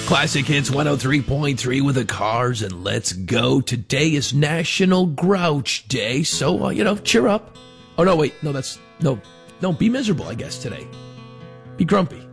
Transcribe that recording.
Classic Hits 103.3 with the Cars, and let's go. Today is National Grouch Day, so, cheer up. Oh, no, wait, no, don't be miserable, I guess, today. Be grumpy.